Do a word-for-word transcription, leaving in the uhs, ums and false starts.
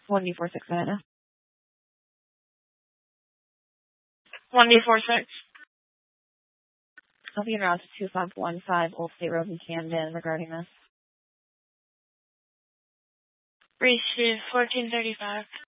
one D four six Savannah. one D four six. I'll be in route to two five one five Old State Road in Camden regarding this. Receive fourteen thirty-five.